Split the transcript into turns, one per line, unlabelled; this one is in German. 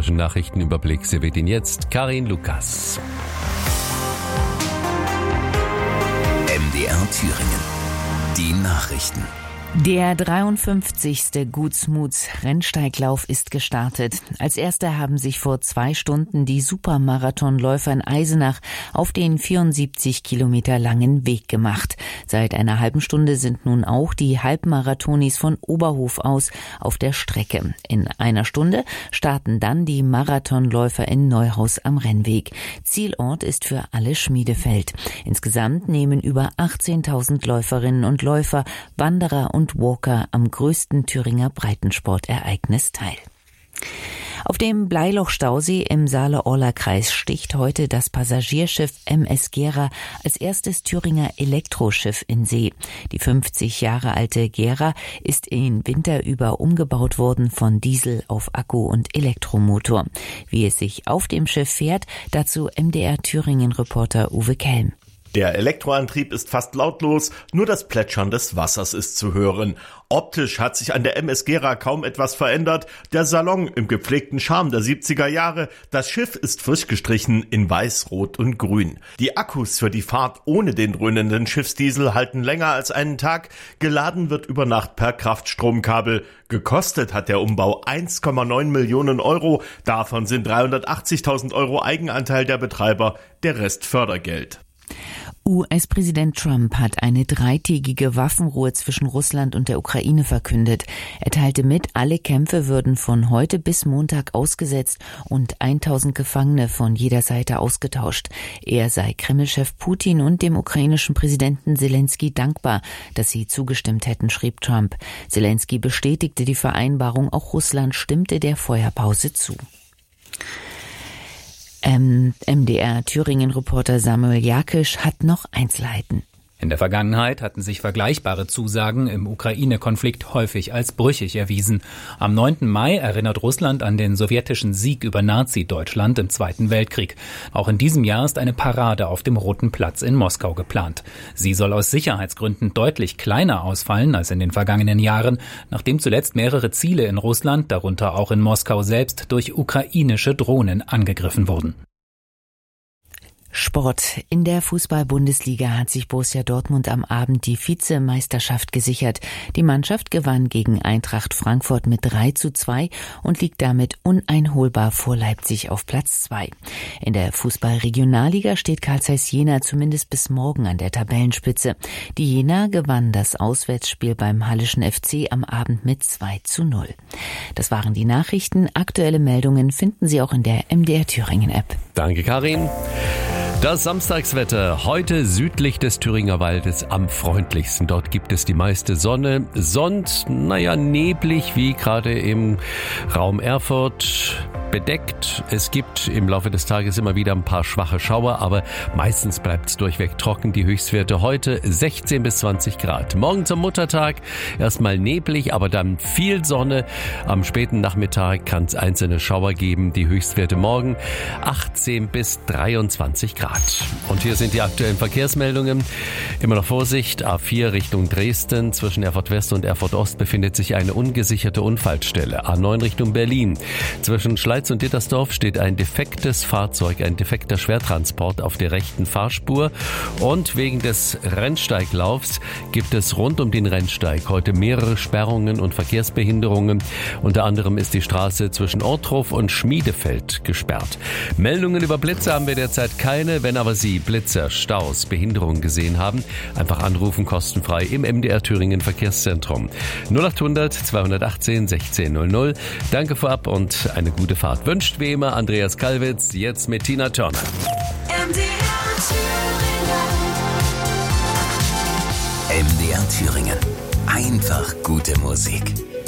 regnerischen Nachrichtenüberblick serviert Ihnen jetzt Karin Lukas.
MDR Thüringen. Die Nachrichten.
Der 53. Gutsmuts-Rennsteiglauf ist gestartet. Als erster haben sich vor 2 Stunden die Supermarathonläufer in Eisenach auf den 74 Kilometer langen Weg gemacht. Seit einer halben Stunde sind nun auch die Halbmarathonis von Oberhof aus auf der Strecke. In einer Stunde starten dann die Marathonläufer in Neuhaus am Rennweg. Zielort ist für alle Schmiedefeld. Insgesamt nehmen über 18.000 Läuferinnen und Läufer, Wanderer und Walker am größten Thüringer Breitensportereignis teil. Auf dem Bleiloch-Stausee im Saale-Orla-Kreis sticht heute das Passagierschiff MS Gera als erstes Thüringer Elektroschiff in See. Die 50 Jahre alte Gera ist im Winter über umgebaut worden von Diesel auf Akku- und Elektromotor. Wie es sich auf dem Schiff fährt, dazu MDR Thüringen-Reporter Uwe Kelm.
Der Elektroantrieb ist fast lautlos, nur das Plätschern des Wassers ist zu hören. Optisch hat sich an der MS Gera kaum etwas verändert. Der Salon im gepflegten Charme der 70er Jahre. Das Schiff ist frisch gestrichen in Weiß, Rot und Grün. Die Akkus für die Fahrt ohne den dröhnenden Schiffsdiesel halten länger als einen Tag. Geladen wird über Nacht per Kraftstromkabel. Gekostet hat der Umbau 1,9 Millionen Euro. Davon sind 380.000 Euro Eigenanteil der Betreiber, der Rest Fördergeld.
US-Präsident Trump hat eine 3-tägige Waffenruhe zwischen Russland und der Ukraine verkündet. Er teilte mit, alle Kämpfe würden von heute bis Montag ausgesetzt und 1.000 Gefangene von jeder Seite ausgetauscht. Er sei Kreml-Chef Putin und dem ukrainischen Präsidenten Selenskyj dankbar, dass sie zugestimmt hätten, schrieb Trump. Selenskyj bestätigte die Vereinbarung, auch Russland stimmte der Feuerpause zu. MDR Thüringen-Reporter Samuel Jakisch hat noch Einzelheiten.
In der Vergangenheit hatten sich vergleichbare Zusagen im Ukraine-Konflikt häufig als brüchig erwiesen. Am 9. Mai erinnert Russland an den sowjetischen Sieg über Nazi-Deutschland im Zweiten Weltkrieg. Auch in diesem Jahr ist eine Parade auf dem Roten Platz in Moskau geplant. Sie soll aus Sicherheitsgründen deutlich kleiner ausfallen als in den vergangenen Jahren, nachdem zuletzt mehrere Ziele in Russland, darunter auch in Moskau selbst, durch ukrainische Drohnen angegriffen wurden.
Sport. In der Fußball-Bundesliga hat sich Borussia Dortmund am Abend die Vizemeisterschaft gesichert. Die Mannschaft gewann gegen Eintracht Frankfurt mit 3:2 und liegt damit uneinholbar vor Leipzig auf Platz 2. In der Fußball-Regionalliga steht Carl Zeiss Jena zumindest bis morgen an der Tabellenspitze. Die Jena gewann das Auswärtsspiel beim Hallischen FC am Abend mit 2:0. Das waren die Nachrichten. Aktuelle Meldungen finden Sie auch in der MDR Thüringen-App.
Danke, Karin. Das Samstagswetter heute südlich des Thüringer Waldes am freundlichsten. Dort gibt es die meiste Sonne. Sonst, neblig wie gerade im Raum Erfurt. Bedeckt. Es gibt im Laufe des Tages immer wieder ein paar schwache Schauer, aber meistens bleibt es durchweg trocken. Die Höchstwerte heute 16 bis 20 Grad. Morgen zum Muttertag erstmal neblig, aber dann viel Sonne. Am späten Nachmittag kann es einzelne Schauer geben. Die Höchstwerte morgen 18 bis 23 Grad. Und hier sind die aktuellen Verkehrsmeldungen. Immer noch Vorsicht. A4 Richtung Dresden. Zwischen Erfurt West und Erfurt Ost befindet sich eine ungesicherte Unfallstelle. A9 Richtung Berlin. Zwischen Schleiz und Dittersdorf steht ein defektes Fahrzeug, ein defekter Schwertransport auf der rechten Fahrspur. Und wegen des Rennsteiglaufs gibt es rund um den Rennsteig heute mehrere Sperrungen und Verkehrsbehinderungen. Unter anderem ist die Straße zwischen Ortruf und Schmiedefeld gesperrt. Meldungen über Blitze haben wir derzeit keine. Wenn aber Sie Blitzer, Staus, Behinderungen gesehen haben, einfach anrufen, kostenfrei im MDR Thüringen Verkehrszentrum. 0800 218 1600. Danke vorab und eine gute Fahrt. Wünscht wie immer Andreas Kalwitz, jetzt mit Tina Turner.
MDR Thüringen. Einfach gute Musik.